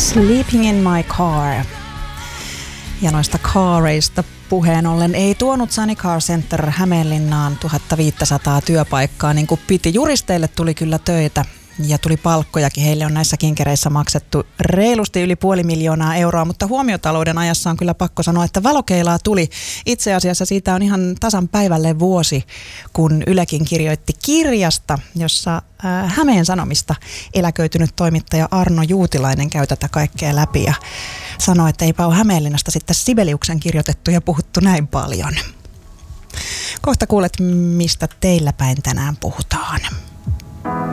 Sleeping in my car. Ja noista kaareista puheen ollen ei tuonut Sunny Car Center Hämeenlinnaan 1500 työpaikkaa niin kuin piti. Juristeille tuli kyllä töitä ja tuli palkkojakin. Heille on näissä kinkereissä maksettu reilusti yli 500 000 euroa, mutta huomiotalouden ajassa on kyllä pakko sanoa, että valokeilaa tuli. Itse asiassa siitä on ihan tasan päivälle vuosi, kun Ylekin kirjoitti kirjasta, jossa Hämeen Sanomista eläköitynyt toimittaja Arno Juutilainen käy tätä kaikkea läpi ja sanoi, että eipä ole Hämeenlinnasta sitten Sibeliuksen kirjoitettu ja puhuttu näin paljon. Kohta kuulet, mistä teillä päin tänään puhutaan.